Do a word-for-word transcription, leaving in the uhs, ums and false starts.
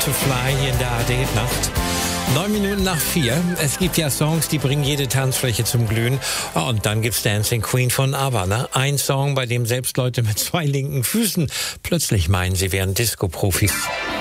To Fly hier in der A R-Nacht. Neun Minuten nach vier. Es gibt ja Songs, die bringen jede Tanzfläche zum Glühen. Und dann gibt's Dancing Queen von ABBA. Ne? Ein Song, bei dem selbst Leute mit zwei linken Füßen plötzlich meinen, sie wären Disco-Profis.